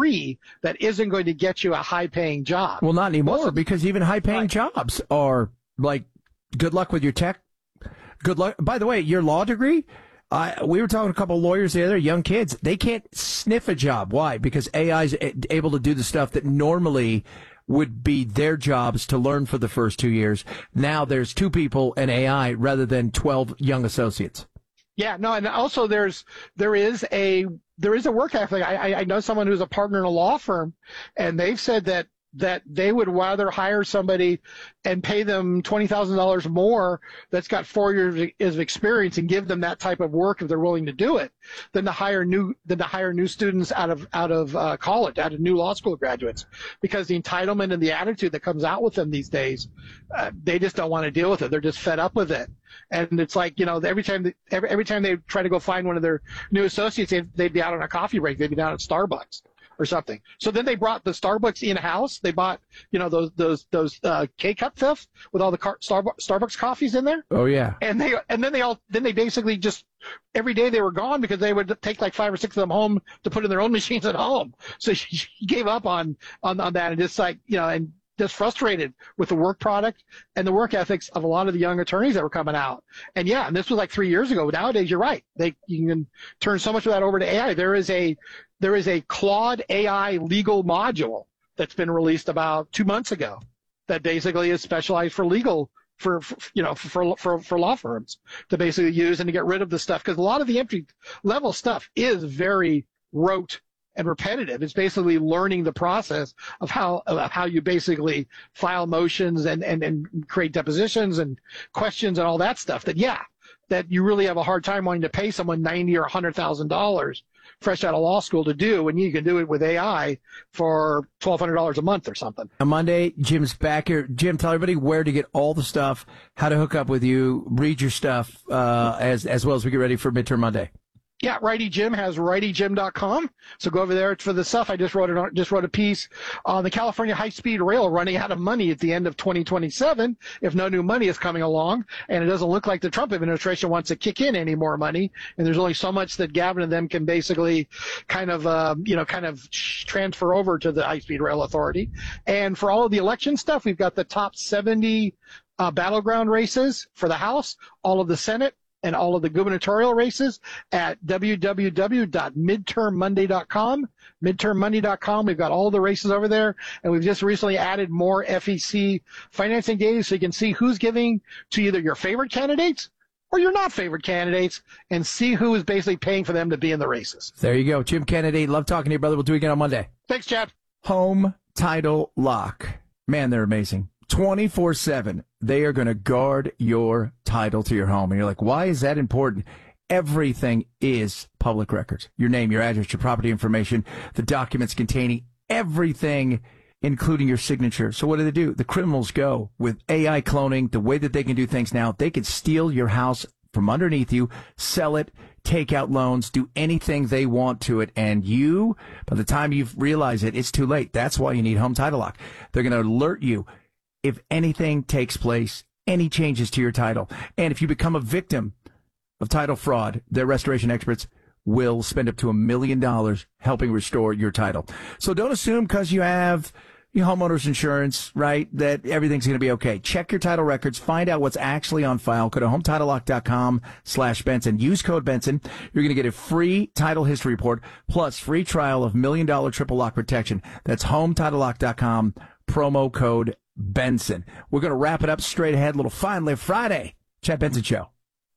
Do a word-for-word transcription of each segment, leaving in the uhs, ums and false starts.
degree that isn't going to get you a high-paying job. Well, not anymore, Most because even high-paying right. jobs are like, good luck with your tech. Good luck. By the way, your law degree, uh, we were talking to a couple of lawyers the other, young kids, they can't sniff a job. Why? Because A I is able to do the stuff that normally would be their jobs to learn for the first two years. Now there's two people and A I rather than twelve young associates. Yeah, no, and also there's there is a there is a work ethic. I, I know someone who's a partner in a law firm, and they've said that that they would rather hire somebody and pay them twenty thousand dollars more that's got four years of experience and give them that type of work if they're willing to do it, than to hire new than to hire new students out of out of uh, college, out of new law school graduates, because the entitlement and the attitude that comes out with them these days, uh, they just don't want to deal with it. They're just fed up with it. And it's like, you know, every time they, every, every time they try to go find one of their new associates, they'd, they'd be out on a coffee break. They'd be down at Starbucks or something. So then they brought the Starbucks in-house. They bought, you know, those those those uh, K-cup stuff with all the car- Starbucks, Starbucks coffees in there. Oh yeah. And they and then they all then they basically just every day they were gone because they would take like five or six of them home to put in their own machines at home. So she, she gave up on on on that, and just like, you know, and just frustrated with the work product and the work ethics of a lot of the young attorneys that were coming out. And yeah, and this was like three years ago. Nowadays, you're right. They you can turn so much of that over to A I. There is a there is a Claude A I legal module that's been released about two months ago that basically is specialized for legal for, for you know for, for for law firms to basically use and to get rid of the stuff, because a lot of the entry level stuff is very rote and repetitive. It's basically learning the process of how of how you basically file motions and, and, and create depositions and questions and all that stuff. That yeah, that you really have a hard time wanting to pay someone ninety or a hundred thousand dollars fresh out of law school to do when you can do it with A I for twelve hundred dollars a month or something. On Monday, Jim's back here. Jim, tell everybody where to get all the stuff, how to hook up with you, read your stuff, uh, as as well as we get ready for Midterm Monday. Yeah, Righty Jim has righty jim dot com. So go over there for the stuff. I just wrote it. Just wrote a piece on the California high-speed rail running out of money at the end of twenty twenty-seven if no new money is coming along, and it doesn't look like the Trump administration wants to kick in any more money. And there's only so much that Gavin and them can basically kind of, uh, you know, kind of transfer over to the high-speed rail authority. And for all of the election stuff, we've got the top seventy uh, battleground races for the House, all of the Senate, and all of the gubernatorial races at w w w dot midterm monday dot com. midterm monday dot com. We've got all the races over there, and we've just recently added more F E C financing data so you can see who's giving to either your favorite candidates or your not favorite candidates, and see who is basically paying for them to be in the races. There you go. Jim Kennedy, love talking to you, brother. We'll do it again on Monday. Thanks, Chad. Home Title Lock. Man, they're amazing. twenty-four seven. They are going to guard your title to your home. And you're like, why is that important? Everything is public records. Your name, your address, your property information, the documents containing everything, including your signature. So what do they do? The criminals go with A I cloning, the way that they can do things now. They could steal your house from underneath you, sell it, take out loans, do anything they want to it. And you, by the time you realize it, it's too late. That's why you need Home Title Lock. They're going to alert you if anything takes place, any changes to your title. And if you become a victim of title fraud, their restoration experts will spend up to a million dollars helping restore your title. So don't assume because you have your homeowner's insurance, right, that everything's going to be okay. Check your title records. Find out what's actually on file. Go to home title lock dot com slash Benson. Use code Benson. You're going to get a free title history report plus free trial of million dollar triple lock protection. That's home title lock dot com, promo code Benson. We're going to wrap it up straight ahead. Little Fine Live Friday. Chad Benson Show.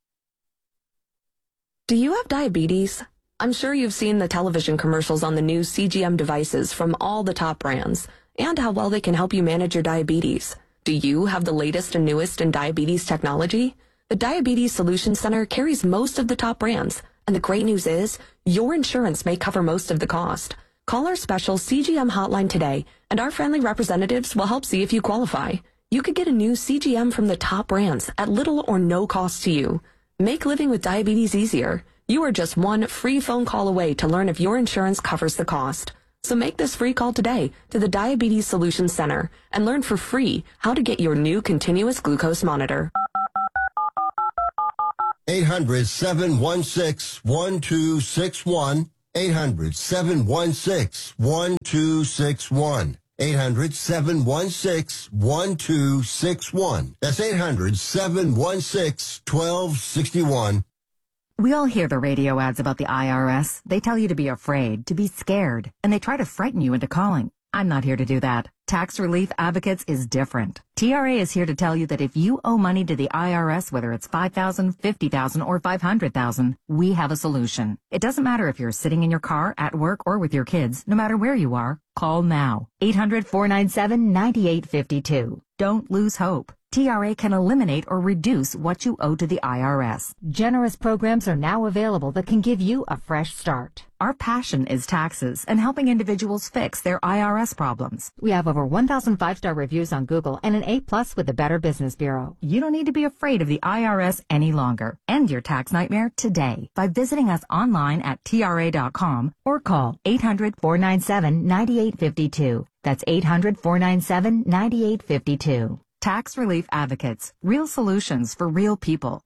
Do you have diabetes? I'm sure you've seen the television commercials on the new C G M devices from all the top brands and how well they can help you manage your diabetes. Do you have the latest and newest in diabetes technology? The Diabetes Solutions Center carries most of the top brands, and the great news is your insurance may cover most of the cost. Call our special C G M hotline today, and our friendly representatives will help see if you qualify. You could get a new C G M from the top brands at little or no cost to you. Make living with diabetes easier. You are just one free phone call away to learn if your insurance covers the cost. So make this free call today to the Diabetes Solutions Center and learn for free how to get your new continuous glucose monitor. eight hundred, seven one six, one two six one. eight hundred, seven one six, one two six one. eight hundred, seven one six, one two six one. That's eight hundred, seven one six, one two six one. We all hear the radio ads about the I R S. They tell you to be afraid, to be scared, and they try to frighten you into calling. I'm not here to do that. Tax Relief Advocates is different. T R A is here to tell you that if you owe money to the I R S, whether it's five thousand dollars, fifty thousand dollars, or five hundred thousand dollars, we have a solution. It doesn't matter if you're sitting in your car, at work, or with your kids. No matter where you are, call now. eight hundred, four nine seven, nine eight five two. Don't lose hope. T R A can eliminate or reduce what you owe to the I R S. Generous programs are now available that can give you a fresh start. Our passion is taxes and helping individuals fix their I R S problems. We have over one thousand five-star reviews on Google and an A plus with the Better Business Bureau. You don't need to be afraid of the I R S any longer. End your tax nightmare today by visiting us online at T R A dot com or call eight hundred, four nine seven, nine eight five two. That's eight hundred, four nine seven, nine eight five two. Tax Relief Advocates. Real solutions for real people.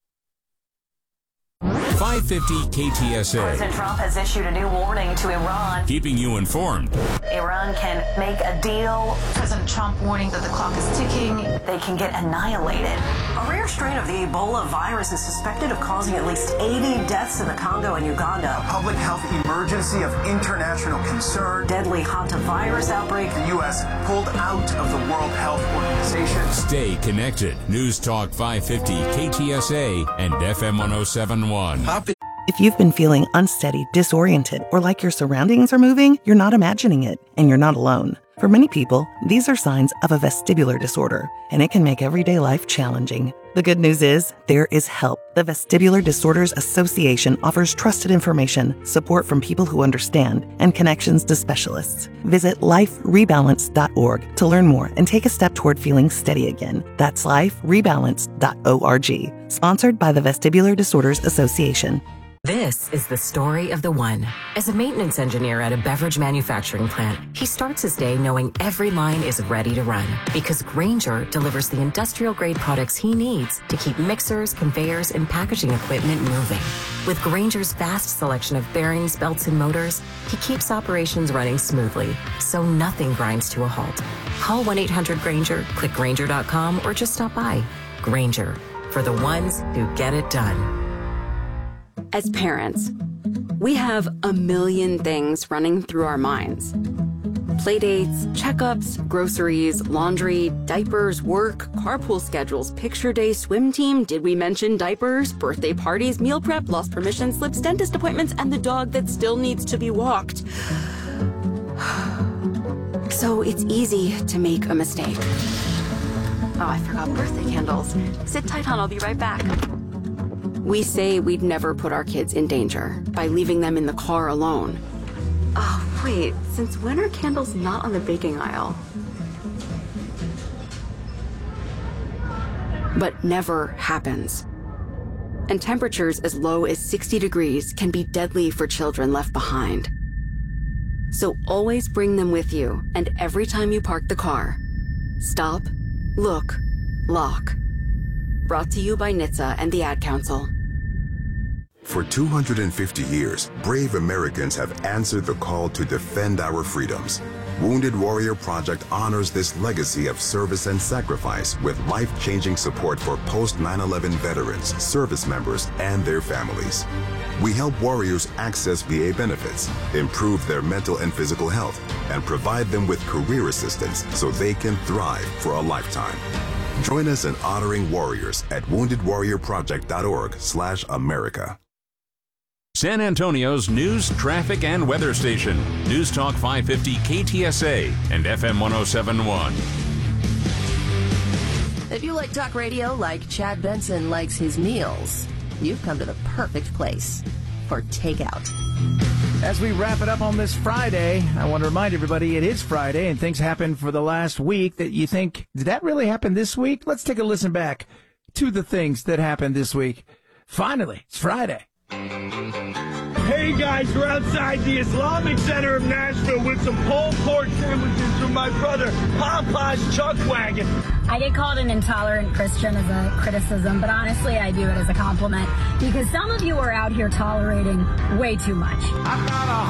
five fifty K T S A. President Trump has issued a new warning to Iran. Keeping you informed. Iran can make a deal. President Trump warning that the clock is ticking. They can get annihilated. A rare strain of the Ebola virus is suspected of causing at least eighty deaths in the Congo and Uganda. A public health emergency of international concern. Deadly hantavirus outbreak. The U S pulled out of the World Health Organization. Stay connected. News Talk five fifty K T S A and F M one oh seven point one. If you've been feeling unsteady, disoriented, or like your surroundings are moving, you're not imagining it, and you're not alone. For many people, these are signs of a vestibular disorder, and it can make everyday life challenging. The good news is, there is help. The Vestibular Disorders Association offers trusted information, support from people who understand, and connections to specialists. Visit life rebalance dot org to learn more and take a step toward feeling steady again. That's life rebalance dot org. Sponsored by the Vestibular Disorders Association. This is the story of the one. As a maintenance engineer at a beverage manufacturing plant, he starts his day knowing every line is ready to run because Grainger delivers the industrial-grade products he needs to keep mixers, conveyors, and packaging equipment moving. With Grainger's vast selection of bearings, belts, and motors, he keeps operations running smoothly, so nothing grinds to a halt. Call one eight hundred Grainger, click Grainger dot com, or just stop by. Grainger, for the ones who get it done. As parents, we have a million things running through our minds. Playdates, checkups, groceries, laundry, diapers, work, carpool schedules, picture day, swim team, did we mention diapers, birthday parties, meal prep, lost permission slips, dentist appointments, and the dog that still needs to be walked. So it's easy to make a mistake. Oh, I forgot birthday candles. Sit tight, hon, I'll be right back. We say we'd never put our kids in danger by leaving them in the car alone. Oh, wait, since when are candles not on the baking aisle? But never happens. And temperatures as low as sixty degrees can be deadly for children left behind. So always bring them with you, and every time you park the car, stop, look, lock. Brought to you by N H T S A and the Ad Council. For two hundred fifty years, brave Americans have answered the call to defend our freedoms. Wounded Warrior Project honors this legacy of service and sacrifice with life-changing support for post nine eleven veterans, service members, and their families. We help warriors access V A benefits, improve their mental and physical health, and provide them with career assistance so they can thrive for a lifetime. Join us in honoring warriors at wounded warrior project dot org slash America. San Antonio's news, traffic, and weather station. News Talk five fifty K T S A and F M one oh seven point one. If you like talk radio like Chad Benson likes his meals, you've come to the perfect place for takeout. As we wrap it up on this Friday, I want to remind everybody it is Friday and things happened for the last week that you think, did that really happen this week? Let's take a listen back to the things that happened this week. Finally, it's Friday. Hey guys, we're outside the Islamic Center of Nashville with some pulled pork sandwiches from my brother Papa's Chuck Wagon. I get called an intolerant Christian as a criticism, but honestly I view it as a compliment because some of you are out here tolerating way too much.